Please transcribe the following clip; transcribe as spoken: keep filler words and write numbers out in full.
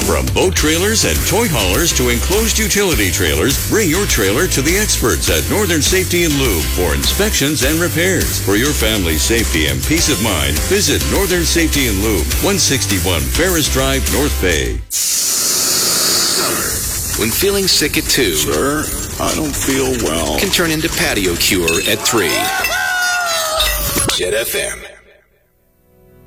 From boat trailers and toy haulers to enclosed utility trailers, bring your trailer to the experts at Northern Safety and Lube for inspections and repairs. For your family's safety and peace of mind, visit Northern Safety and Lube, one sixty-one Ferris Drive, North Bay. When feeling sick at two, sir, I don't feel well, can turn into patio cure at three. Jet F M.